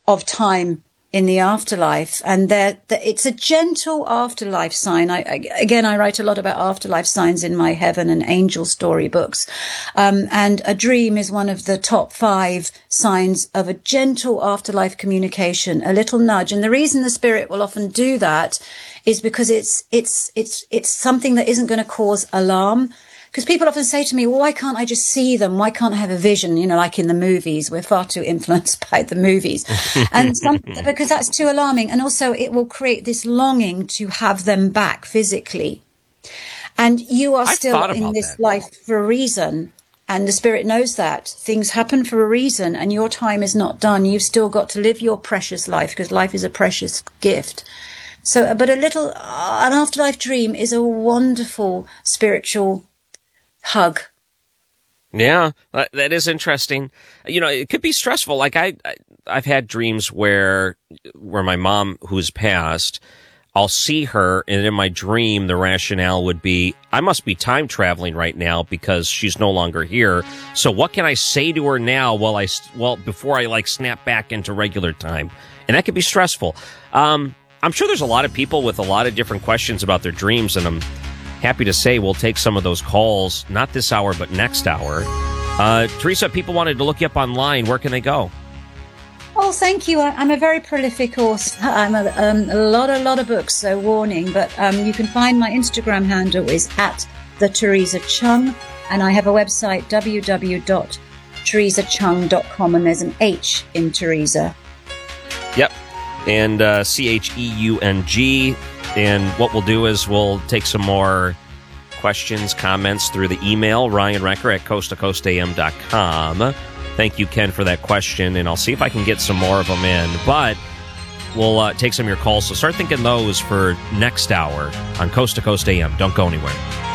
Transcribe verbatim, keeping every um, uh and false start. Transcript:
of time in the afterlife, and there it's a gentle afterlife sign. I, I again I write a lot about afterlife signs in my heaven and angel story books, um, and a dream is one of the top five signs of a gentle afterlife communication, a little nudge. And the reason the spirit will often do that is because it's it's it's it's something that isn't going to cause alarm. Because people often say to me, well, why can't I just see them? Why can't I have a vision? You know, like in the movies, we're far too influenced by the movies. And some, because that's too alarming. And also it will create this longing to have them back physically. And you are I've still in this that. life for a reason. And the spirit knows that things happen for a reason, and your time is not done. You've still got to live your precious life, because life is a precious gift. So, but a little, uh, an afterlife dream is a wonderful spiritual hug. Yeah, that is interesting. You know, it could be stressful. Like I, I've had dreams where, where my mom, who's passed, I'll see her, and in my dream, the rationale would be, I must be time traveling right now because she's no longer here. So what can I say to her now while I, well, before I like snap back into regular time? And that could be stressful. Um, I'm sure there's a lot of people with a lot of different questions about their dreams, and I'm happy to say we'll take some of those calls, not this hour, but next hour. Uh, Teresa, people wanted to look you up online. Where can they go? Oh, thank you. I'm a very prolific author. I'm a, um, a lot, a lot of books, so warning. But um, you can find my Instagram handle is at the Teresa Chung, and I have a website, w w w dot teresa chung dot com, and there's an H in Teresa. Yep, and uh, C H E U N G. And what we'll do is we'll take some more questions, comments through the email, Ryan Recker at coast to coast a m dot com. Thank you, Ken, for that question, and I'll see if I can get some more of them in. But we'll uh, take some of your calls, so start thinking those for next hour on Coast to Coast A M. Don't go anywhere.